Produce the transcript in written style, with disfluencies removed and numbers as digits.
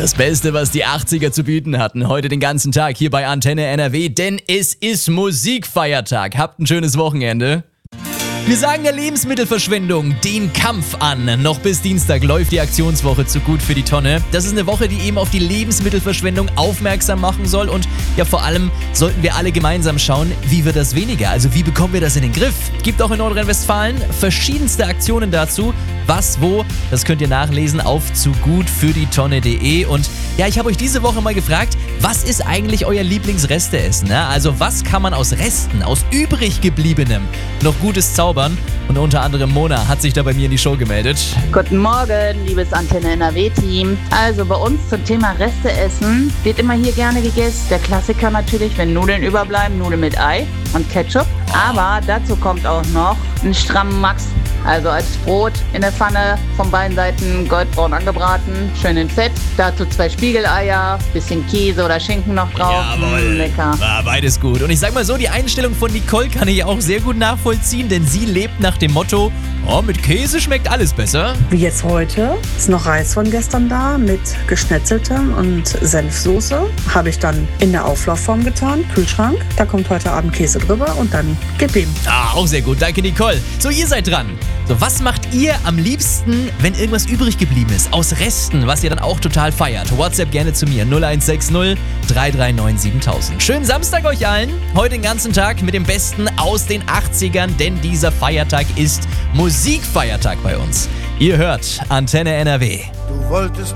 Das Beste, was die 80er zu bieten hatten, heute den ganzen Tag hier bei Antenne NRW, denn es ist Musikfeiertag. Habt ein schönes Wochenende. Wir sagen der Lebensmittelverschwendung den Kampf an. Noch bis Dienstag läuft die Aktionswoche zu Gut für die Tonne. Das ist eine Woche, die eben auf die Lebensmittelverschwendung aufmerksam machen soll. Und ja, vor allem sollten wir alle gemeinsam schauen, wie wird das weniger? Also wie bekommen wir das in den Griff? Gibt auch in Nordrhein-Westfalen verschiedenste Aktionen dazu. Was, wo, das könnt ihr nachlesen auf zugutfürdietonne.de. Und ja, ich habe euch diese Woche mal gefragt, was ist eigentlich euer Lieblingsresteessen? Ja? Also was kann man aus Resten, aus übrig gebliebenem noch Gutes zaubern? Und unter anderem Mona hat sich da bei mir in die Show gemeldet. Guten Morgen, liebes Antenne NRW-Team. Also bei uns zum Thema Resteessen wird immer hier gerne gegessen. Der Klassiker natürlich, wenn Nudeln überbleiben, Nudeln mit Ei und Ketchup. Aber dazu kommt auch noch ein strammen Max. Also als Brot in der Pfanne von beiden Seiten goldbraun angebraten, schön in Fett. Dazu 2 Spiegeleier, bisschen Käse oder Schinken noch drauf. Jawohl. Lecker. Beides gut. Und ich sag mal so, die Einstellung von Nicole kann ich auch sehr gut nachvollziehen, denn sie lebt nach dem Motto, oh, mit Käse schmeckt alles besser. Wie jetzt heute ist noch Reis von gestern da mit geschnetzeltem und Senfsoße. Habe ich dann in der Auflaufform getan, Kühlschrank. Da kommt heute Abend Käse drüber und dann gib ihm. Auch sehr gut, danke Nicole. So, ihr seid dran. So, was macht ihr am liebsten, wenn irgendwas übrig geblieben ist? Aus Resten, was ihr dann auch total feiert. WhatsApp gerne zu mir, 0160 339 7000. Schönen Samstag euch allen. Heute den ganzen Tag mit dem Besten aus den 80ern, denn dieser Feiertag ist Musikfeiertag bei uns. Ihr hört Antenne NRW. Du wolltest